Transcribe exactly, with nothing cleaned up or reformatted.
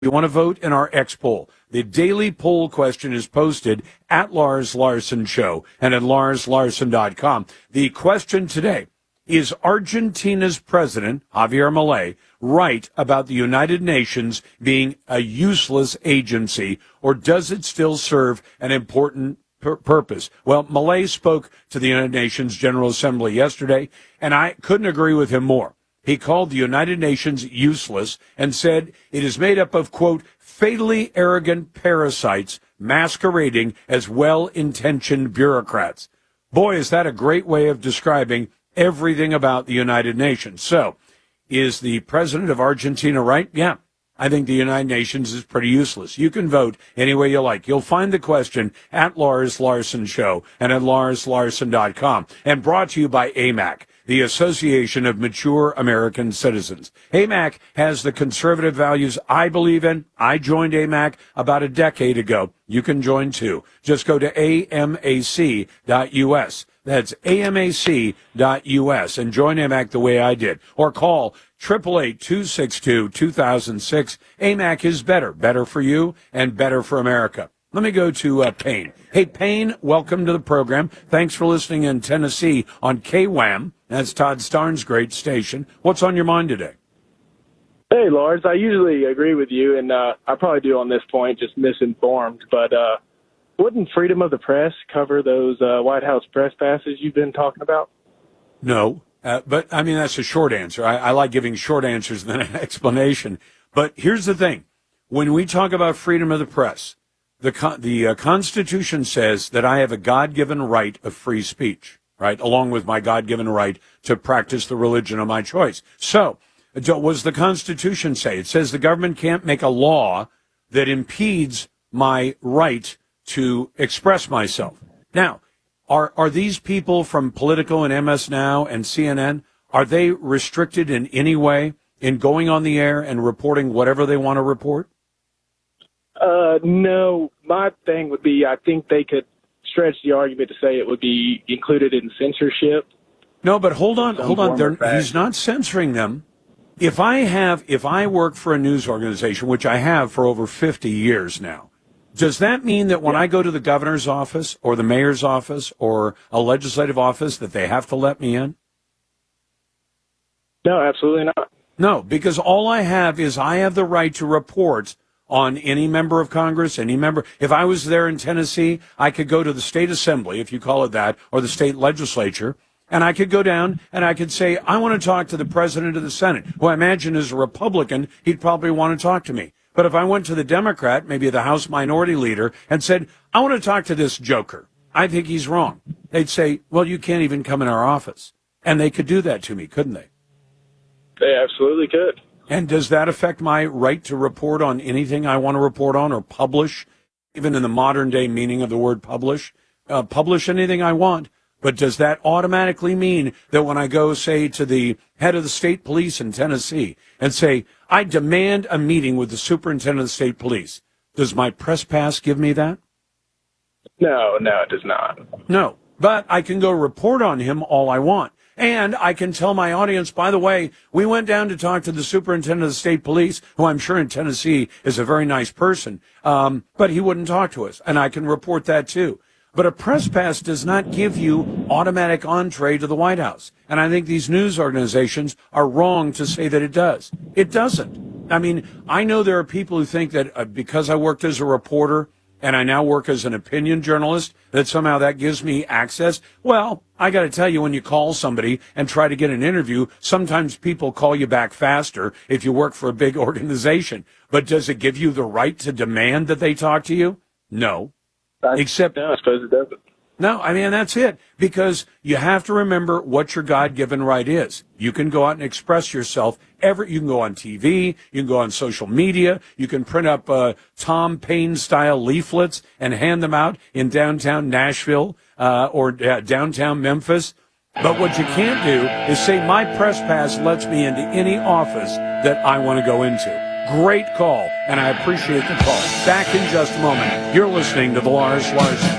You want to vote in our X poll. The daily poll question is posted at Lars Larson Show and at lars larson dot com. The question today: is Argentina's president, Javier Milei, right about the United Nations being a useless agency, or does it still serve an important pur- purpose? Well, Milei spoke to the United Nations General Assembly yesterday, and I couldn't agree with him more. He called the United Nations useless and said it is made up of, quote, fatally arrogant parasites masquerading as well-intentioned bureaucrats. Boy, is that a great way of describing everything about the United Nations. So, is the president of Argentina right? Yeah. I think the United Nations is pretty useless. You can vote any way you like. You'll find the question at Lars Larson Show and at lars larson dot com. And brought to you by A M A C, the Association of Mature American Citizens. A M A C has the conservative values I believe in. I joined A M A C about a decade ago. You can join too. Just go to A M A C dot U S. That's A M A C dot U S and join A M A C the way I did. Or call eight eight eight, two six two, two thousand six. A M A C is better. Better for you and better for America. Let me go to uh, Payne. Hey, Payne, welcome to the program. Thanks for listening in Tennessee on K W A M. That's Todd Starnes' great station. What's on your mind today? Hey, Lars. I usually agree with you, and uh, I probably do on this point, just misinformed. But uh, wouldn't freedom of the press cover those uh, White House press passes you've been talking about? No, uh, but, I mean, that's a short answer. I, I like giving short answers than an explanation. But here's the thing. When we talk about freedom of the press, the, con- the uh, Constitution says that I have a God-given right of free speech, right, along with my God-given right to practice the religion of my choice. So, what does the Constitution say? It says the government can't make a law that impedes my right to express myself. Now, are are these people from Politico and M S Now and C N N, are they restricted in any way in going on the air and reporting whatever they want to report? Uh, no. My thing would be I think they could stretch the argument to say it would be included in censorship. No, but hold on, hold on. They're, he's not censoring them. If I have, if I work for a news organization, which I have for over fifty years now, does that mean that when I go to the governor's office or the mayor's office or a legislative office that they have to let me in? No, absolutely not. No, because all I have is I have the right to report on any member of Congress, any member. If I was there in Tennessee, I could go to the state assembly, if you call it that, or the state legislature, and I could go down and I could say, I want to talk to the president of the Senate, who I imagine is a Republican. He'd probably want to talk to me. But if I went to the Democrat, maybe the House Minority Leader, and said, I want to talk to this joker, I think he's wrong, they'd say, well, you can't even come in our office. And they could do that to me, couldn't they? They absolutely could. And does that affect my right to report on anything I want to report on or publish, even in the modern day meaning of the word publish? Uh, publish anything I want. But does that automatically mean that when I go, say, to the head of the state police in Tennessee and say, I demand a meeting with the superintendent of the state police, does my press pass give me that? No, no, it does not. No, but I can go report on him all I want. And I can tell my audience, by the way, we went down to talk to the superintendent of the state police, who I'm sure in Tennessee is a very nice person, um, but he wouldn't talk to us. And I can report that too. But a press pass does not give you automatic entree to the White House. And I think these news organizations are wrong to say that it does. It doesn't. I mean, I know there are people who think that uh, because I worked as a reporter and I now work as an opinion journalist, that somehow that gives me access. Well, I got to tell you, when you call somebody and try to get an interview, sometimes people call you back faster if you work for a big organization. But does it give you the right to demand that they talk to you? No. Except, no, I suppose it doesn't. No, I mean, that's it. Because you have to remember what your God-given right is. You can go out and express yourself. Every, you can go on T V. You can go on social media. You can print up uh, Tom Paine-style leaflets and hand them out in downtown Nashville uh, or uh, downtown Memphis. But what you can't do is say, my press pass lets me into any office that I want to go into. Great call, and I appreciate the call. Back in just a moment. You're listening to the Lars Larson